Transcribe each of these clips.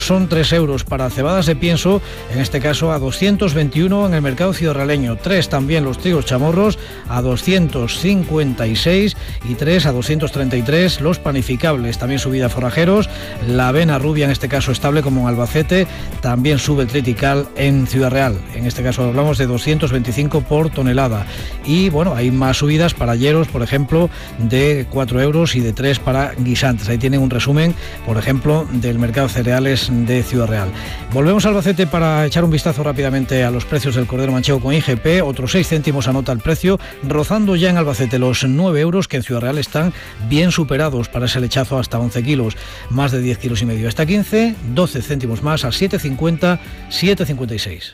Son 3 euros para cebadas de pienso, en este caso a 221 en el mercado ciudadrealeño. 3 también los trigos chamorros a 256 y 3 a 233 los panificables. También subida forrajeros, la avena rubia en este caso estable como en Albacete, también sube el tritical en Ciudad Real. En este caso hablamos de 225 por tonelada. Y bueno, hay más subidas para hierros, por ejemplo, de 4 euros y de 3 para guisantes. Ahí tienen un resumen, por ejemplo, del mercado de cereales de Ciudad Real. Volvemos a Albacete para echar un vistazo rápidamente a los precios del cordero manchego con IGP. Otros 6 céntimos anota el precio, rozando ya en Albacete los 9 euros, que en Ciudad Real están bien superados para ese lechazo hasta 11 kilos, más de 10 kilos y medio. Hasta 15, 12 céntimos más a 7,50, 7,56.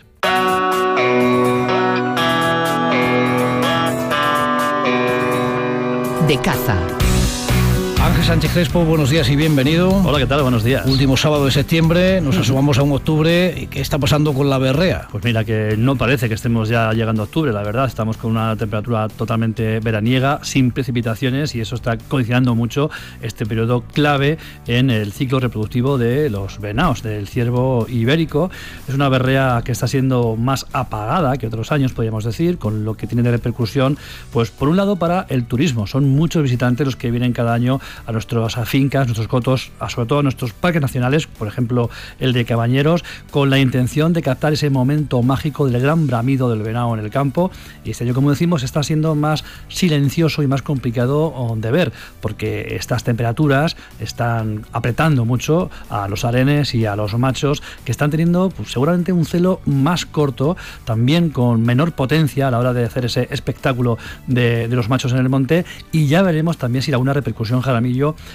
De caza. Ángel Sánchez Crespo, buenos días y bienvenido. Hola, ¿qué tal? Buenos días. Último sábado de septiembre, nos asomamos a un octubre. ¿Qué está pasando con la berrea? Pues mira, que no parece que estemos ya llegando a octubre, la verdad. Estamos con una temperatura totalmente veraniega, sin precipitaciones, y eso está condicionando mucho este periodo clave en el ciclo reproductivo de los venados, del ciervo ibérico. Es una berrea que está siendo más apagada que otros años, podríamos decir, con lo que tiene de repercusión, pues por un lado para el turismo. Son muchos visitantes los que vienen cada año a nuestras fincas, nuestros cotos, sobre todo a nuestros parques nacionales, por ejemplo el de Cabañeros, con la intención de captar ese momento mágico del gran bramido del venado en el campo. Y este año, como decimos, está siendo más silencioso y más complicado de ver, porque estas temperaturas están apretando mucho a los harenes y a los machos, que están teniendo pues, seguramente un celo más corto, también con menor potencia a la hora de hacer ese espectáculo de los machos en el monte. Y ya veremos también si da una repercusión, Jaramillo,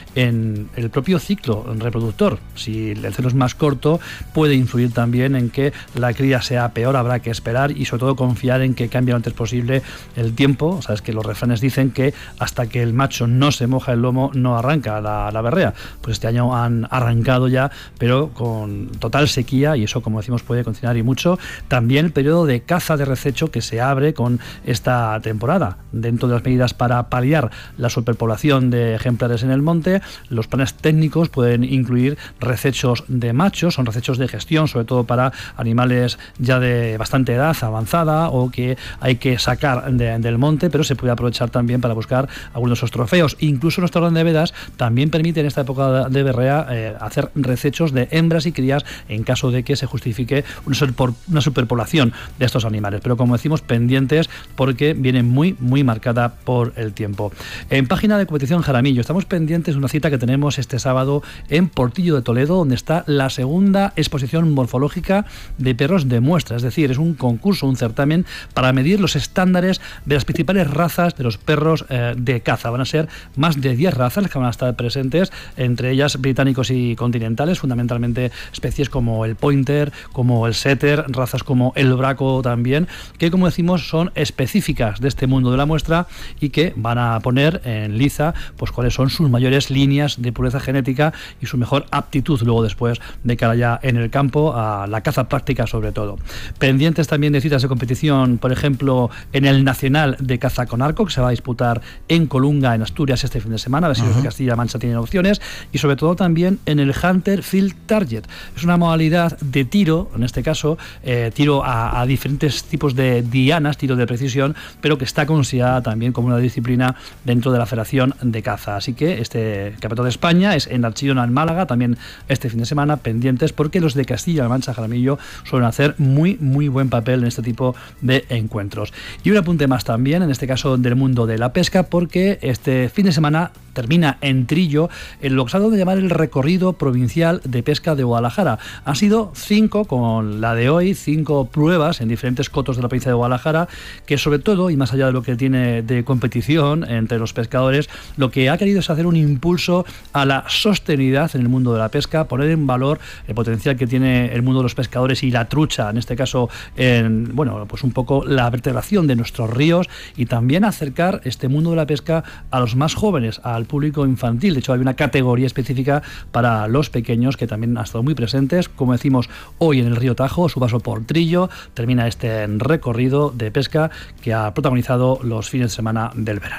en el propio ciclo reproductor. Si el celo es más corto, puede influir también en que la cría sea peor. Habrá que esperar y sobre todo confiar en que cambie lo antes posible el tiempo. Sabes que los refranes dicen que hasta que el macho no se moja el lomo no arranca la berrea. Pues este año han arrancado ya, pero con total sequía, y eso, como decimos, puede condicionar y mucho también el periodo de caza de rececho que se abre con esta temporada. Dentro de las medidas para paliar la superpoblación de ejemplares en el monte, los planes técnicos pueden incluir recechos de machos, son recechos de gestión, sobre todo para animales ya de bastante edad avanzada o que hay que sacar del monte, pero se puede aprovechar también para buscar algunos de esos trofeos. Incluso nuestro orden de vedas también permite en esta época de berrea hacer recechos de hembras y crías en caso de que se justifique una superpoblación de estos animales. Pero como decimos, pendientes, porque viene muy marcada por el tiempo. En página de competición Jaramillo estamos pendientes de una cita que tenemos este sábado en Portillo de Toledo, donde está la segunda exposición morfológica de perros de muestra. Es decir, es un concurso, un certamen para medir los estándares de las principales razas de los perros de caza. Van a ser más de 10 razas las que van a estar presentes, entre ellas británicos y continentales, fundamentalmente especies como el pointer, como el setter, razas como el braco también, que como decimos son específicas de este mundo de la muestra y que van a poner en liza pues cuáles son sus mayores líneas de pureza genética y su mejor aptitud luego después de cara ya en el campo a la caza práctica, sobre todo. Pendientes también de citas de competición, por ejemplo en el Nacional de Caza con Arco, que se va a disputar en Colunga, en Asturias, este fin de semana, a ver si los de Castilla-La Mancha tienen opciones, y sobre todo también en el Hunter Field Target. Es una modalidad de tiro, en este caso tiro a diferentes tipos de dianas, tiro de precisión, pero que está considerada también como una disciplina dentro de la Federación de Caza. Así que este Campeonato de España es en Archillona, en Málaga, también este fin de semana, pendientes, porque los de Castilla-La Mancha, Jaramillo, suelen hacer muy buen papel en este tipo de encuentros. Y un apunte más también, en este caso del mundo de la pesca, porque este fin de semana termina en Trillo en lo que se ha dado de llamar el recorrido provincial de pesca de Guadalajara. Han sido 5 con la de hoy, 5 pruebas en diferentes cotos de la provincia de Guadalajara, que sobre todo, y más allá de lo que tiene de competición entre los pescadores, lo que ha querido es hacer un impulso a la sostenibilidad en el mundo de la pesca, poner en valor el potencial que tiene el mundo de los pescadores y la trucha, en este caso en, bueno, pues un poco la vertebración de nuestros ríos, y también acercar este mundo de la pesca a los más jóvenes, al público infantil. De hecho, hay una categoría específica para los pequeños que también han estado muy presentes, como decimos, hoy en el río Tajo, su paso por Trillo, termina este recorrido de pesca que ha protagonizado los fines de semana del verano.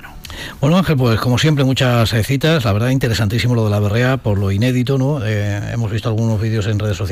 Bueno, Ángel, pues como siempre muchas citas, la verdad interesantísimo lo de la berrea por lo inédito, ¿no? Hemos visto algunos vídeos en redes sociales